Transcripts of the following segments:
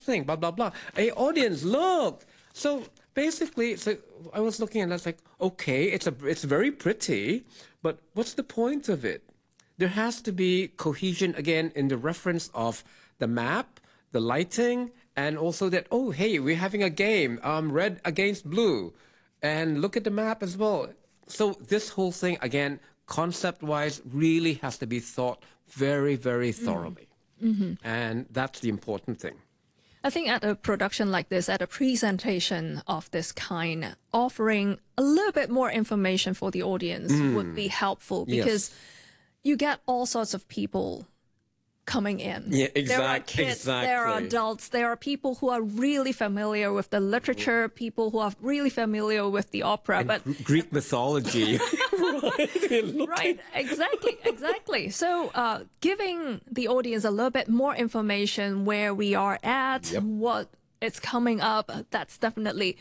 thing, blah, blah, blah. Hey, audience, look. So basically, so I was looking and I was like, okay, it's very pretty, but what's the point of it? There has to be cohesion again in the reference of the map, the lighting, and also that, oh, hey, we're having a game, red against blue. And look at the map as well. So this whole thing, again, concept-wise, really has to be thought very, very thoroughly. And that's the important thing. I think at a production like this, at a presentation of this kind, offering a little bit more information for the audience would be helpful because you get all sorts of people coming in. Yeah, There are kids, there are adults, there are people who are really familiar with the literature, people who are really familiar with the opera. And but Greek mythology. Right, exactly. So giving the audience a little bit more information where we are at, what is coming up, that's definitely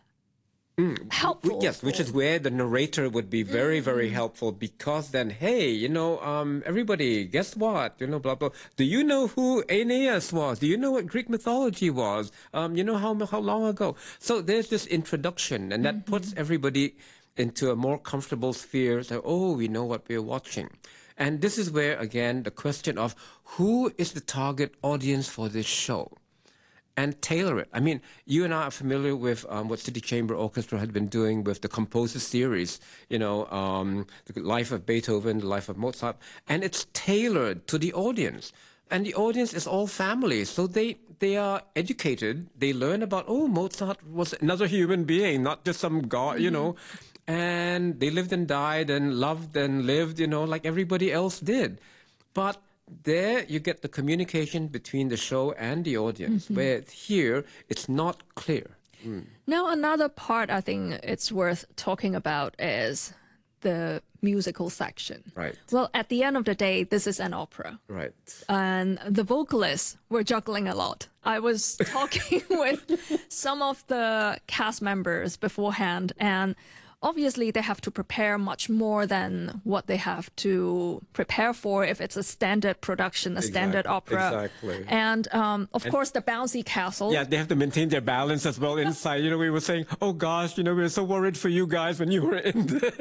helpful. Yes, which is where the narrator would be very, very helpful because then, hey, everybody, guess what? Blah, blah. Do you know who Aeneas was? Do you know what Greek mythology was? You know how long ago? So there's this introduction and that puts everybody into a more comfortable sphere. So, oh, we know what we're watching. And this is where, again, the question of who is the target audience for this show? And tailor it. I mean, you and I are familiar with what City Chamber Orchestra had been doing with the composer series, the life of Beethoven, the life of Mozart, and it's tailored to the audience. And the audience is all family, so they are educated. They learn about, oh, Mozart was another human being, not just some god, and they lived and died and loved and lived, like everybody else did. But there you get the communication between the show and the audience, where here it's not clear. Now, another part I think it's worth talking about is the musical section. Right. Well, at the end of the day, this is an opera. Right. And the vocalists were juggling a lot. I was talking with some of the cast members beforehand, and obviously, they have to prepare much more than what they have to prepare for if it's a standard production, a standard opera. Exactly. And of course, the bouncy castle. Yeah, they have to maintain their balance as well inside. We were saying, oh gosh, we were so worried for you guys when you were in there.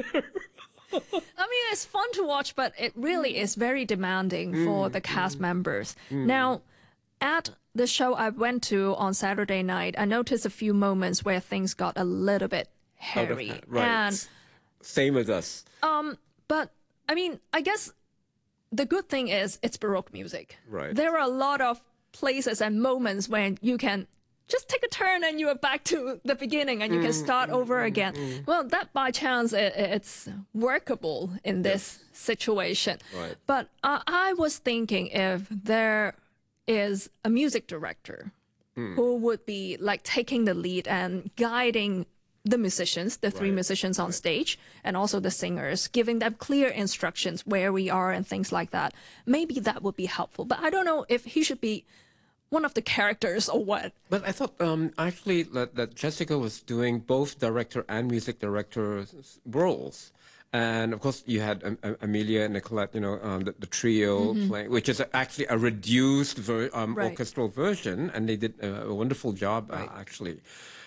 I mean, it's fun to watch, but it really is very demanding for the cast members. Now, at the show I went to on Saturday night, I noticed a few moments where things got a little bit hairy. Right. And, same with us. but I mean, I guess the good thing is it's Baroque music. Right. There are a lot of places and moments when you can just take a turn and you are back to the beginning and you can start over again. Well, that by chance it's workable in this situation. Right. But I was thinking if there is a music director who would be like taking the lead and guiding the musicians, the three musicians on stage, and also the singers, giving them clear instructions where we are and things like that. Maybe that would be helpful. But I don't know if he should be one of the characters or what. But I thought actually that Jessica was doing both director and music director roles. And of course, you had Amelia and Nicolette, the trio playing, which is actually a reduced orchestral version, and they did a wonderful job, actually.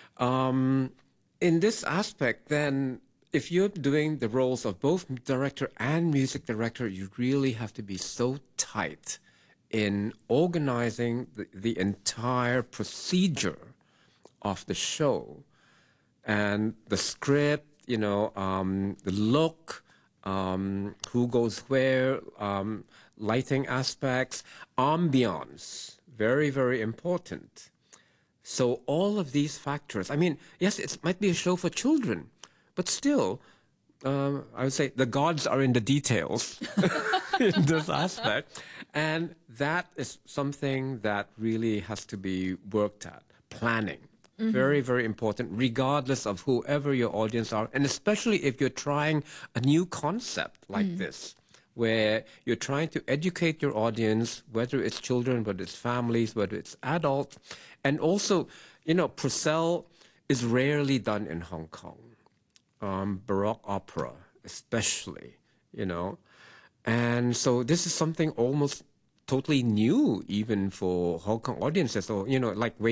In this aspect, then, if you're doing the roles of both director and music director, you really have to be so tight in organizing the entire procedure of the show and the script, the look, who goes where, lighting aspects, ambiance, very, very important. So all of these factors, I mean, yes, it might be a show for children, but still, I would say the gods are in the details in this aspect. And that is something that really has to be worked at. Planning. Very, very important, regardless of whoever your audience are. And especially if you're trying a new concept like this, where you're trying to educate your audience, whether it's children, whether it's families, whether it's adults. And also, Purcell is rarely done in Hong Kong. Baroque opera, especially, And so this is something almost totally new even for Hong Kong audiences, or like